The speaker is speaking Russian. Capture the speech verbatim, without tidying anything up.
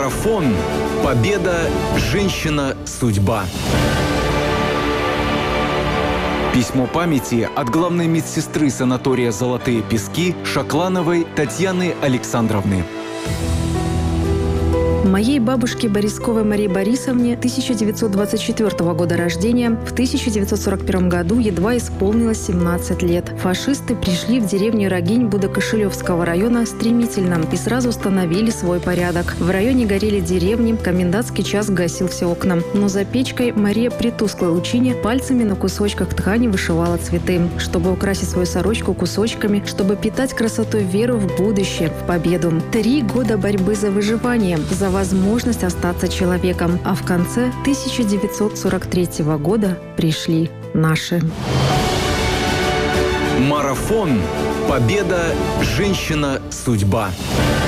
Марафон. Победа. Женщина. Судьба. Письмо памяти от главной медсестры санатория «Золотые пески» Шаклановой Татьяны Александровны. Моей бабушке Борисковой Марии Борисовне тысяча девятьсот двадцать четвёртого года рождения в тысяча девятьсот сорок первом году едва исполнилось семнадцать лет. Фашисты пришли в деревню Рогинь Будокошелевского района стремительно и сразу установили свой порядок. В районе горели деревни, комендантский час гасил все окна. Но за печкой Мария при тусклой лучине пальцами на кусочках ткани вышивала цветы, чтобы украсить свою сорочку кусочками, чтобы питать красотой веру в будущее, в победу. Три года борьбы за выживание, за возможность остаться человеком. А в конце тысяча девятьсот сорок третьего года пришли наши. Марафон. Победа. Женщина. Судьба.